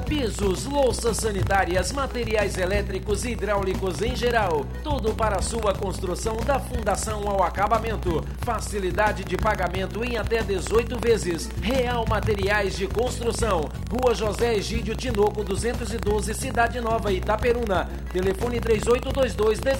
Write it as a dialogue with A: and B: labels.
A: pisos, louças sanitárias, materiais elétricos e hidráulicos em geral. Tudo para a sua construção da fundação ao acabamento. Facilidade de pagamento em até 18 vezes. Real Materiais de Construção. Rua José Egídio Tinoco 212, Cidade Nova, Itaperuna. Telefone 3822